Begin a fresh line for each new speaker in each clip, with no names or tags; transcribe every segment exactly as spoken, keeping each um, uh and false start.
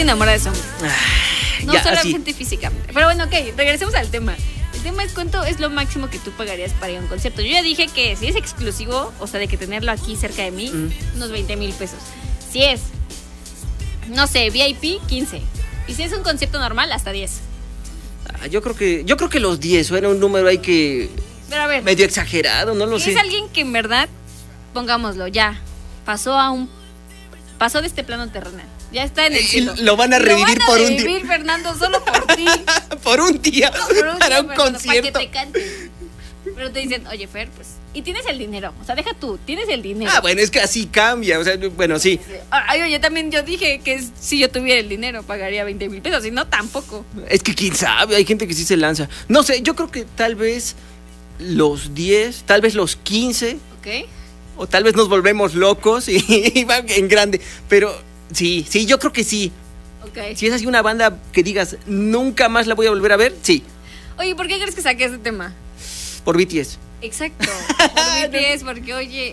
enamorada de ese hombre.
Ah,
No
ya,
solamente físicamente. Pero bueno, ok, regresemos al tema. El tema es cuánto es lo máximo que tú pagarías para ir a un concierto. Yo ya dije que si es exclusivo, o sea, de que tenerlo aquí cerca de mí, mm. unos veinte mil pesos. Si es, no sé, V I P, quince. Y si es un concierto normal, hasta diez.
Ah, yo creo que yo creo que los diez era un número ahí que
Pero a ver,
medio exagerado, no lo sé.
Es alguien que en verdad, pongámoslo, ya pasó a un pasó de este plano terrenal. Ya está en el cielo.
Lo van a revivir
van a
por
revivir,
un día.
Fernando, solo por ti.
por un día.
No, por un
para
día,
un
Fernando,
concierto.
Para que te cante. Pero te dicen, oye, Fer, pues. Y tienes el dinero. O sea, deja tú, tienes el dinero.
Ah, bueno, es que así cambia. O sea, bueno, sí.
Ay, oye, también yo dije que si yo tuviera el dinero pagaría veinte mil pesos. Si no, tampoco.
Es que quién sabe, hay gente que sí se lanza. No sé, yo creo que tal vez los diez, tal vez los quince.
Ok.
O tal vez nos volvemos locos y, y van en grande. Pero sí, sí, yo creo que sí.
Ok.
Si es así una banda que digas, nunca más la voy a volver a ver, sí.
Oye, ¿por qué crees que saqué ese tema?
Por B T S.
Exacto, por B T S, porque oye,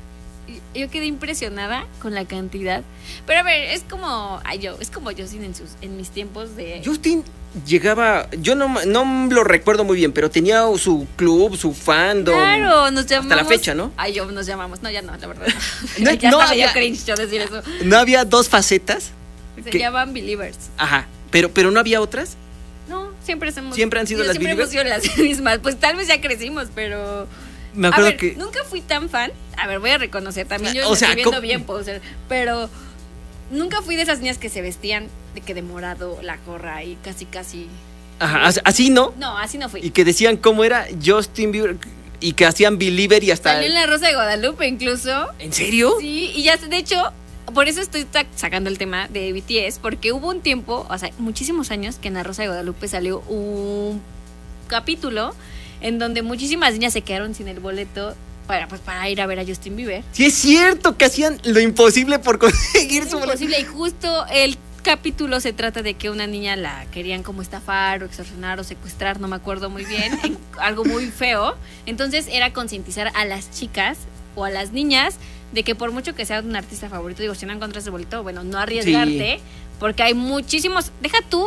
yo quedé impresionada con la cantidad. Pero a ver, es como, ay, yo, es como Justin en sus, en mis tiempos de.
Justin llegaba, yo no, no lo recuerdo muy bien, pero tenía su club, su fandom.
Claro, nos llamamos.
Hasta la fecha, ¿no?
Ay, yo nos llamamos, no, ya no, la verdad.
No,
ya
no
estaba
había,
yo cringe yo decir eso.
¿No había dos facetas?
Se
que,
llaman Believers.
Ajá, pero, pero ¿no había otras?
No, siempre somos.
¿Siempre han sido las
siempre
Believers?
Siempre hemos sido las mismas. Pues tal vez ya crecimos, pero.
Me acuerdo
a ver,
que.
Nunca fui tan fan. A ver, voy a reconocer también. Yo
o sea,
estoy viendo
¿cómo?
bien, poser. Pero nunca fui de esas niñas que se vestían de que de morado, la gorra y casi, casi.
Ajá, así no.
No, así no fui.
Y que decían cómo era Justin Bieber y que hacían Believer y hasta.
Salió en La Rosa de Guadalupe incluso.
¿En serio?
Sí, y ya, de hecho. Por eso estoy sacando el tema de B T S, porque hubo un tiempo, o sea, muchísimos años, que en La Rosa de Guadalupe salió un capítulo en donde muchísimas niñas se quedaron sin el boleto para, pues, para ir a ver a Justin Bieber.
Sí, es cierto que hacían lo imposible por conseguir
Es
su boleto.
imposible, y justo el capítulo se trata de que una niña la querían como estafar o extorsionar o secuestrar, no me acuerdo muy bien, en algo muy feo. Entonces era concientizar a las chicas o a las niñas de que por mucho que sea un artista favorito, digo, si no encuentras el boleto, bueno, no arriesgarte, sí. Porque hay muchísimos, deja tú,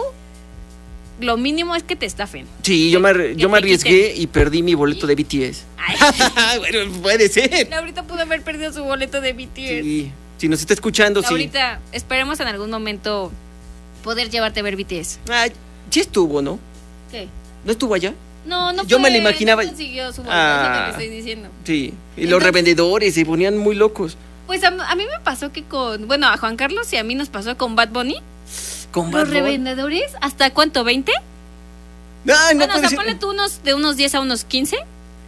lo mínimo es que te estafen.
Sí, yo me, yo me arriesgué quiten. Y perdí mi boleto de B T S. Bueno, puede ser.
Laurita pudo haber perdido su boleto de B T S.
Sí, si nos está escuchando,
Laurita,
sí.
esperemos en algún momento poder llevarte a ver B T S.
Ah, sí estuvo, ¿no?
¿Qué?
¿No estuvo allá?
No, no
Yo
fue,
me lo imaginaba.
No consiguió su boleto,
ah,
es lo que te estoy diciendo.
Sí, y
entonces,
los revendedores se ponían muy locos.
Pues a, a mí me pasó que con, bueno, a Juan Carlos y a mí nos pasó con Bad Bunny.
¿Con Bad
Los
Bunny?
revendedores, ¿hasta cuánto? ¿veinte?
No, no
bueno, o sea,
ser.
ponle tú unos, de unos diez a unos quince.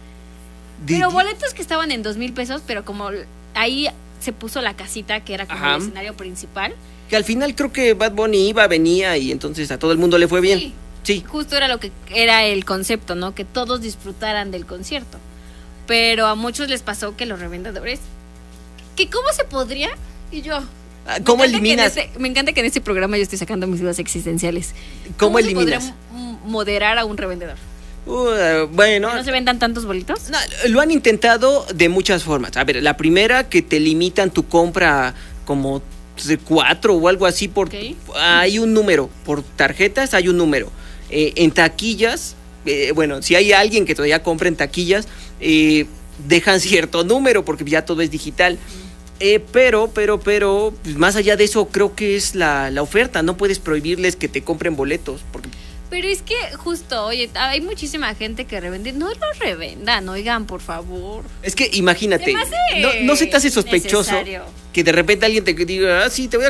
De,
pero boletos que estaban en dos mil pesos, pero como ahí se puso la casita que era como Ajá. el escenario principal.
Que al final creo que Bad Bunny iba, venía y entonces a todo el mundo le fue bien.
Sí.
Sí.
Justo era lo que era el concepto, ¿no? Que todos disfrutaran del concierto. Pero a muchos les pasó que los revendedores, que cómo se podría, y yo,
¿cómo eliminas?
Este, me encanta que en este programa yo estoy sacando mis dudas existenciales.
¿Cómo, ¿Cómo eliminas?
Se podría moderar a un revendedor?
Uh, bueno.
¿No se vendan tantos bolitos?
No, lo han intentado de muchas formas. A ver, la primera, que te limitan tu compra como de cuatro o algo así por okay. Hay un número, por tarjetas hay un número. Eh, en taquillas, eh, bueno, si hay alguien que todavía compra en taquillas, eh, dejan cierto número porque ya todo es digital. Eh, pero, pero, pero, pues más allá de eso, creo que es la, la oferta. No puedes prohibirles que te compren boletos. Porque...
Pero es que justo, oye, hay muchísima gente que revende. No los revendan, oigan, por favor.
Es que imagínate, no, no se te hace sospechoso necesario. Que de repente alguien te diga, ah, sí, te voy a